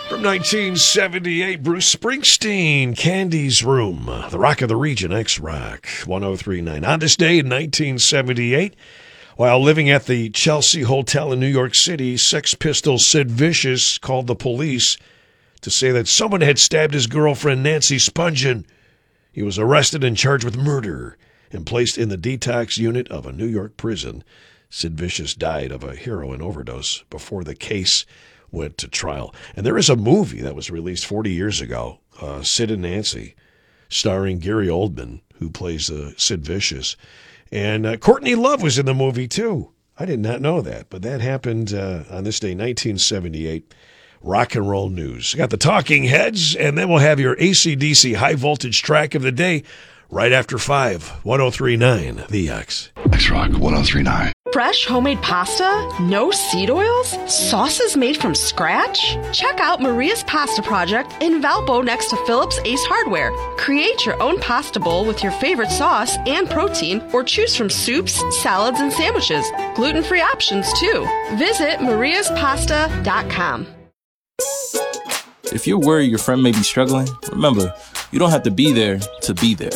From 1978, Bruce Springsteen, Candy's Room, the rock of the region, X-Rock, 1039. On this day in 1978, while living at the Chelsea Hotel in New York City, Sex Pistols Sid Vicious called the police to say that someone had stabbed his girlfriend, Nancy Spungen. He was arrested and charged with murder and placed in the detox unit of a New York prison. Sid Vicious died of a heroin overdose before the case went to trial. And there is a movie that was released 40 years ago, Sid and Nancy, starring Gary Oldman, who plays Sid Vicious. And Courtney Love was in the movie, too. I did not know that, but that happened on this day, 1978. Rock and roll news. Got the Talking Heads, and then we'll have your AC/DC high voltage track of the day right after 5, 1039, The X. X-Rock 1039. Fresh homemade pasta? No seed oils? Sauces made from scratch? Check out Maria's Pasta Project in Valpo next to Phillips Ace Hardware. Create your own pasta bowl with your favorite sauce and protein, or choose from soups, salads, and sandwiches. Gluten-free options, too. Visit mariaspasta.com. If you're worried your friend may be struggling, remember, you don't have to be there to be there.